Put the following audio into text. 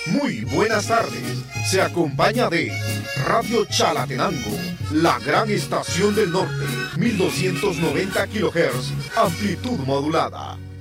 Muy buenas tardes. Se acompaña de Radio Chalatenango, la gran estación del norte, 1290 kHz, amplitud modulada.